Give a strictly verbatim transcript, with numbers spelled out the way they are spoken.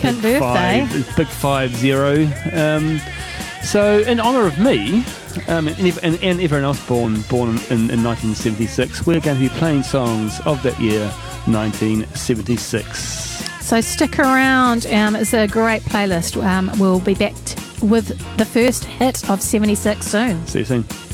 significant big birthday. Five, big five zero. Um, so, in honour of me um, and, and, and everyone else born born in, in nineteen seventy-six, we're going to be playing songs of that year, nineteen seventy-six. So stick around. Um, it's a great playlist. Um, we'll be back t- with the first hit of seventy-six soon. See you soon.